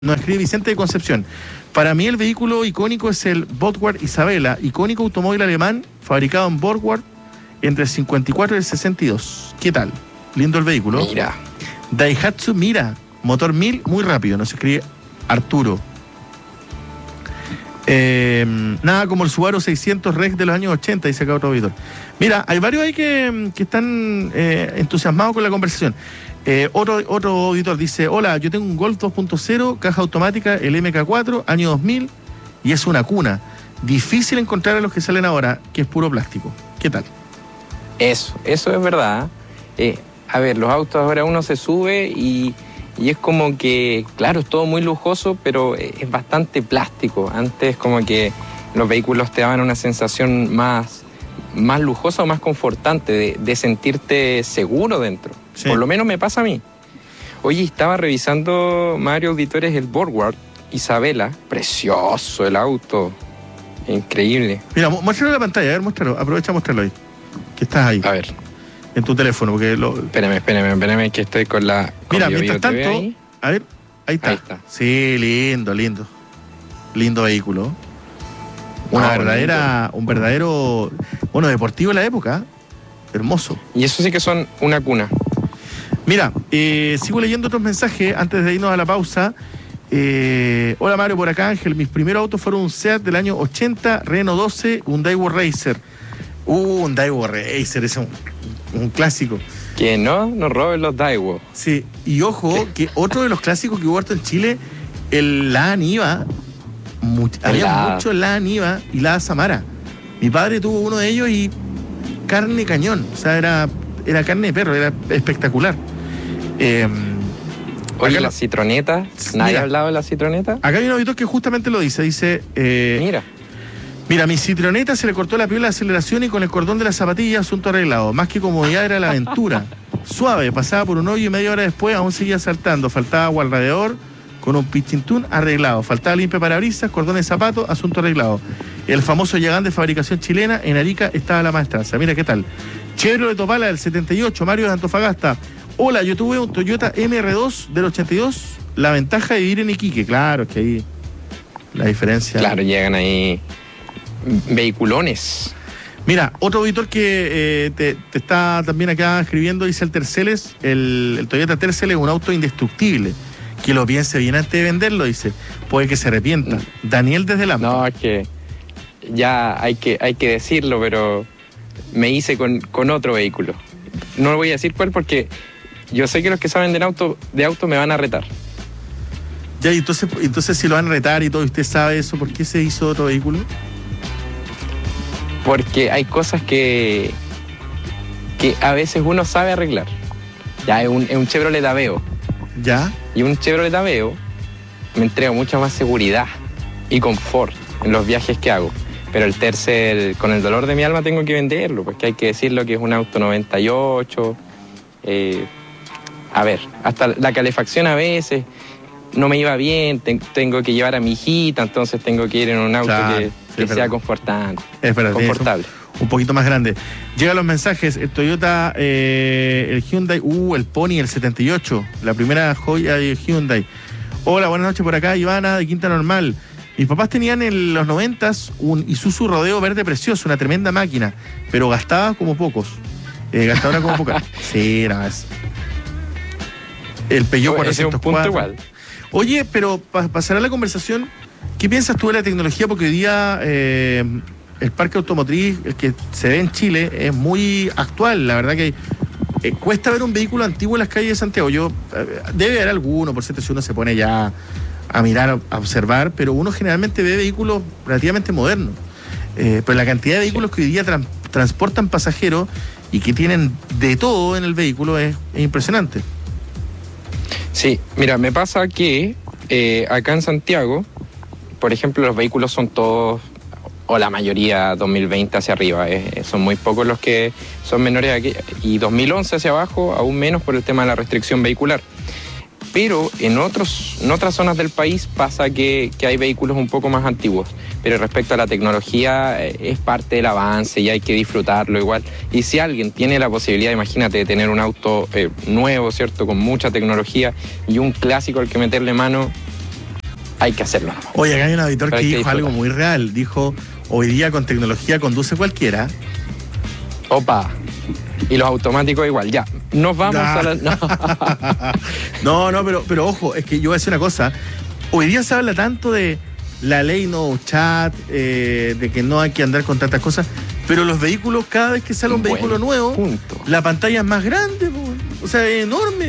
Nos escribe Vicente de Concepción. Para mí el vehículo icónico es el Borgward Isabela, icónico automóvil alemán fabricado en Borgward entre el 54 y el 62. ¿Qué tal? Lindo el vehículo. Mira. Daihatsu Mira, motor 1000, muy rápido, nos escribe Arturo. Nada como el Subaru 600 Rex de los años 80, dice acá otro auditor. Mira, hay varios ahí que están entusiasmados con la conversación. Otro auditor dice: hola, yo tengo un Golf 2.0, caja automática, el MK4, año 2000, y es una cuna. Difícil encontrar a los que salen ahora, que es puro plástico. ¿Qué tal? Eso es verdad. A ver, los autos ahora uno se sube y es como que, claro, es todo muy lujoso, pero es bastante plástico. Antes como que los vehículos te daban una sensación más lujosa o más confortante de sentirte seguro dentro. Sí. Por lo menos me pasa a mí. Oye, estaba revisando, Mario, auditores, el Borgward Isabela. Precioso el auto. Increíble. Mira, muéstralo en la pantalla, a ver, muéstralo. Aprovecha a mostrarlo ahí. Que estás ahí. A ver. En tu teléfono, porque Espérame, que estoy con la... Mira, mientras tanto, ahí. A ver, ahí está. Sí, lindo. Lindo vehículo. Un verdadero, bueno, deportivo en la época. Hermoso. Y eso sí que son una cuna. Mira, sigo leyendo otros mensajes antes de irnos a la pausa. Hola Mario, por acá Ángel. Mis primeros autos fueron un Seat del año 80, Renault 12, un Daewoo Racer. Un Daewoo Racer, es un clásico. Que no roben los Daewoo. Sí, y ojo, que otro de los clásicos que hubo harto en Chile, el La Niva. Había mucho La Niva y La Samara. Mi padre tuvo uno de ellos y carne cañón. O sea, era carne de perro, era espectacular. Oye, la citroneta. ¿Nadie ha hablado de la citroneta? Acá hay un auditor que justamente lo dice. Dice... Mira, mi citroneta se le cortó la piola de aceleración y con el cordón de la zapatilla, asunto arreglado. Más que comodidad era la aventura. Suave, pasaba por un hoyo y media hora después aún seguía saltando. Faltaba agua al radiador con un pitchintún arreglado. Faltaba limpia parabrisas, cordón de zapato, asunto arreglado. El famoso Yagán de fabricación chilena, en Arica estaba la maestranza. Mira qué tal. Chevrolet Opala del 78, Mario de Antofagasta. Hola, yo tuve un Toyota MR2 del 82. La ventaja de vivir en Iquique. Claro, es que ahí la diferencia... Claro, llegan ahí... vehiculones. Mira, otro auditor que te está también acá escribiendo, dice el Terceles, el Toyota Terceles es un auto indestructible. Que lo piense bien antes de venderlo, dice. Puede que se arrepienta. Daniel desde Lampa. No, es que ya hay que decirlo, pero me hice con otro vehículo. No voy a decir cuál porque yo sé que los que saben de auto me van a retar. Ya, y entonces si lo van a retar y todo, usted sabe eso, ¿por qué se hizo otro vehículo? Porque hay cosas que a veces uno sabe arreglar. Ya, es un Chevrolet Aveo. ¿Ya? Y un Chevrolet Aveo me entrega mucha más seguridad y confort en los viajes que hago. Pero el Tercel, con el dolor de mi alma, tengo que venderlo, porque hay que decirlo que es un auto 98. A ver, hasta la calefacción a veces no me iba bien, tengo que llevar a mi hijita, entonces tengo que ir en un auto que sea confortable. Es verdad, confortable. Un poquito más grande. Llegan los mensajes, el Toyota, el Hyundai, el Pony, el 78, la primera joya de Hyundai. Hola, buenas noches por acá, Ivana de Quinta Normal. Mis papás tenían en los 90s un Isuzu Rodeo verde precioso, una tremenda máquina, pero gastaba como pocos. Gastaba como pocas. Sí, nada más. El Peugeot 404. Igual. Oye, pero pasará la conversación, ¿qué piensas tú de la tecnología? Porque hoy día el parque automotriz, el que se ve en Chile, es muy actual. La verdad que cuesta ver un vehículo antiguo en las calles de Santiago. Debe haber alguno, por cierto, si uno se pone ya a mirar, a observar, pero uno generalmente ve vehículos relativamente modernos. Pero la cantidad de vehículos que hoy día transportan pasajeros y que tienen de todo en el vehículo es impresionante. Sí, mira, me pasa que acá en Santiago, por ejemplo, los vehículos son todos, o la mayoría, 2020 hacia arriba. Son muy pocos los que son menores aquí, y 2011 hacia abajo, aún menos por el tema de la restricción vehicular. Pero en otras zonas del país pasa que hay vehículos un poco más antiguos. Pero respecto a la tecnología, es parte del avance y hay que disfrutarlo igual. Y si alguien tiene la posibilidad, imagínate, de tener un auto nuevo, ¿cierto?, con mucha tecnología y un clásico al que meterle mano, hay que hacerlo. Oye, acá hay un auditor Pero que hay que dijo algo disfrutar. muy real. Dijo, hoy día con tecnología conduce cualquiera. Opa. Y los automáticos igual, ya. Nos vamos a la... No, pero ojo, es que yo voy a decir una cosa. Hoy día se habla tanto de la ley no chat, de que no hay que andar con tantas cosas, pero los vehículos, cada vez que sale un vehículo nuevo, punto. la pantalla es más grande, o sea, es enorme.